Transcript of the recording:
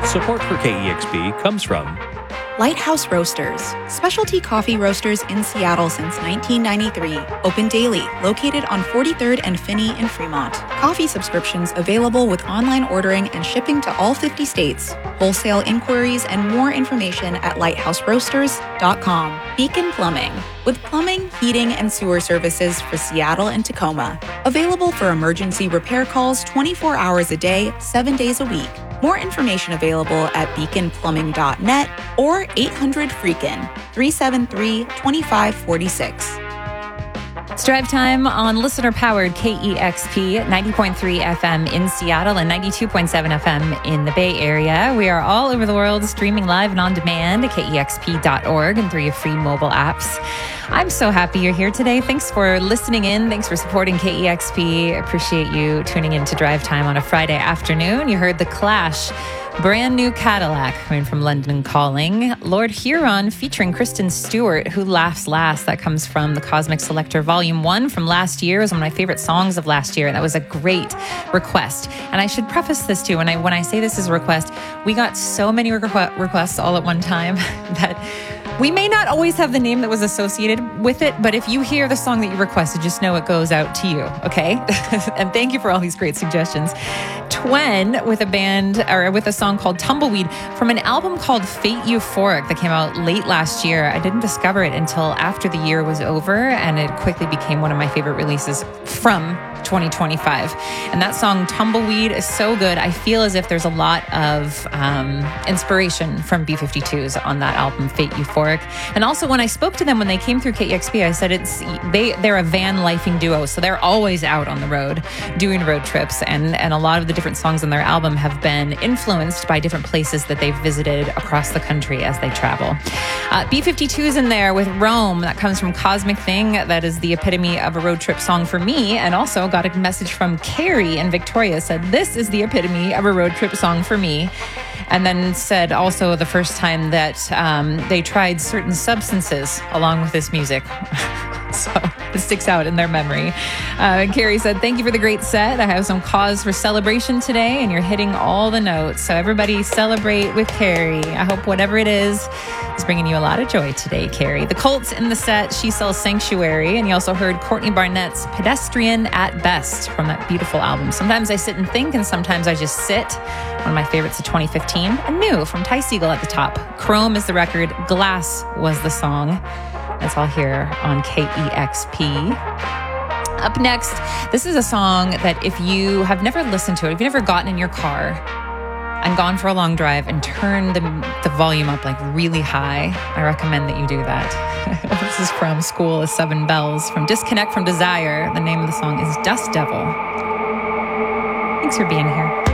Support for KEXP comes from Lighthouse Roasters, specialty coffee roasters in Seattle since 1993. Open daily, located on 43rd and Finney in Fremont. Coffee subscriptions available with online ordering and shipping to all 50 states. Wholesale inquiries and more information at lighthouseroasters.com. Beacon Plumbing, with plumbing, heating, and sewer services for Seattle and Tacoma. Available for emergency repair calls 24 hours a day, 7 days a week. More information available at beaconplumbing.net or 800-FREAKIN, 373-2546. It's Drive Time on listener-powered KEXP 90.3 FM in Seattle and 92.7 FM in the Bay Area. We are all over the world, streaming live and on demand at KEXP.org and through your free mobile apps. I'm so happy you're here today. Thanks for listening in. Thanks for supporting KEXP. Appreciate you tuning in to Drive Time on a Friday afternoon. You heard The Clash, Brand New Cadillac, coming from London Calling. Lord Huron featuring Kristen Stewart, Who Laughs Last. That comes from the Cosmic Selector Volume 1 from last year. It was one of my favorite songs of last year, and that was a great request. And I should preface this too, when I say this is a request, we got so many requests all at one time that we may not always have the name that was associated with it, but if you hear the song that you requested, just know it goes out to you, okay? And thank you for all these great suggestions. Twen with a song called Tumbleweed from an album called Fate Euphoric that came out late last year. I didn't discover it until after the year was over, and it quickly became one of my favorite releases from 2025. And that song Tumbleweed is so good. I feel as if there's a lot of inspiration from B-52s on that album, Fate Euphoric. And also when I spoke to them when they came through KEXP, I said they're a van lifing duo, so they're always out on the road doing road trips, and a lot of the different songs on their album have been influenced by different places that they've visited across the country as they travel. B-52's in there with Rome. That comes from Cosmic Thing. That is the epitome of a road trip song for me. And also got a message from Carrie in Victoria, said, this is the epitome of a road trip song for me. And then said also the first time that they tried certain substances along with this music. So it sticks out in their memory. Carrie said, thank you for the great set. I have some cause for celebration today, and you're hitting all the notes. So everybody celebrate with Carrie. I hope whatever it is bringing you a lot of joy today, Carrie. The Colts in the set, She Sells Sanctuary. And you also heard Courtney Barnett's Pedestrian at Best from that beautiful album. Sometimes I sit and think, and sometimes I just sit. One of my favorites of 2015. And New from Ty Segall at the top. Chrome is the record. Glass was the song. That's all here on KEXP. Up next, this is a song that if you have never listened to it, if you've never gotten in your car and gone for a long drive and turned the volume up like really high, I recommend that you do that. This is from School of Seven Bells, from Disconnect from Desire. The name of the song is Dust Devil. Thanks for being here.